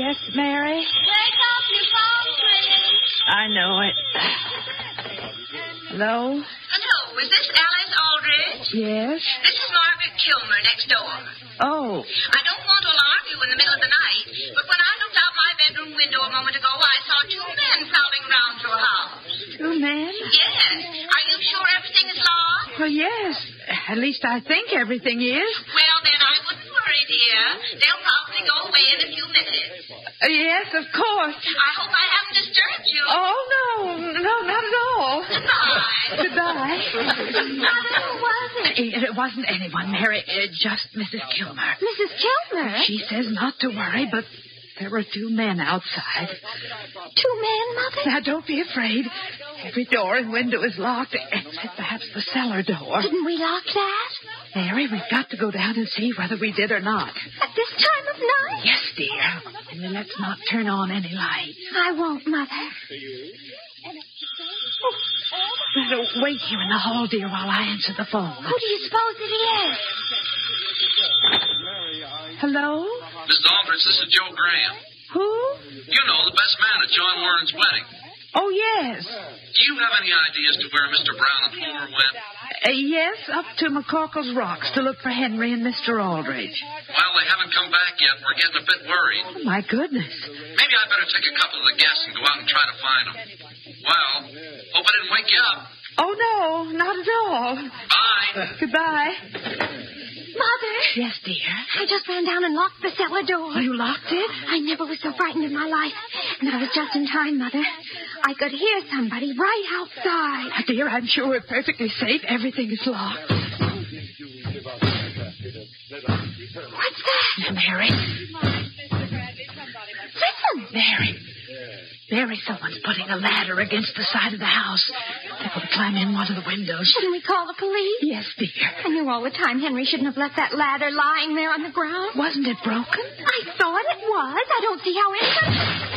Yes, Mary? Wake up, your phone's ringing. I know it. Hello? Hello, is this Alice Aldridge? Yes? This is Margaret Kilmer next door. Oh. I don't want to alarm you in the middle of the night, but when I looked out my bedroom window a moment ago, I saw two men prowling around your house. Two men? Yes. Are you sure everything is locked? Well, yes. At least I think everything is. Well, then I wouldn't worry, dear. They'll probably go away in a few minutes. Yes, of course. I hope I haven't disturbed you. Oh, no, not at all. Goodbye. Goodbye. Mother, who was it? It wasn't anyone, Mary. Just Mrs. Kilmer. Mrs. Kilmer? She says not to worry, but there were two men outside. Two men, Mother? Now, don't be afraid. Every door and window is locked, except perhaps the cellar door. Didn't we lock that? Mary, we've got to go down and see whether we did or not. At this time of night? Yes, dear. Only let's not turn on any light. I won't, Mother. Better wait here in the hall, dear, while I answer the phone. Who do you suppose it is? Hello? Mrs. Aldrich, this is Joe Graham. Who? You know, the best man at John Warren's wedding. Oh, yes. Do you have any idea as to where Mr. Brown and Homer went? Yes, up to McCorkle's Rocks to look for Henry and Mr. Aldridge. Well, they haven't come back yet. We're getting a bit worried. Oh, my goodness. Maybe I better take a couple of the guests and go out and try to find them. Well, hope I didn't wake you up. Oh, no, not at all. Bye. Goodbye. Mother? Yes, dear. I just ran down and locked the cellar door. Oh, you locked it? I never was so frightened in my life. And I was just in time, Mother. I could hear somebody right outside. Dear, I'm sure we're perfectly safe. Everything is locked. What's that? Mary. Listen. Mary, someone's putting a ladder against the side of the house. They're going to climb in one of the windows. Shouldn't we call the police? Yes, dear. I knew all the time Henry shouldn't have left that ladder lying there on the ground. Wasn't it broken? I thought it was. I don't see how anyone...